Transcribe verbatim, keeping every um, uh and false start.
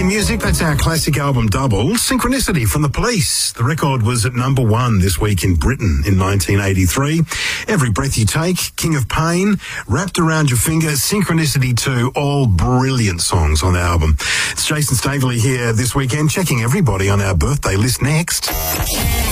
music, that's our classic album double, Synchronicity from The Police. The record was at number one this week in Britain in nineteen eighty-three. Every Breath You Take, King of Pain, Wrapped Around Your Finger, Synchronicity two, all brilliant songs on the album. It's Jason Staveley here this weekend, checking everybody on our birthday list next.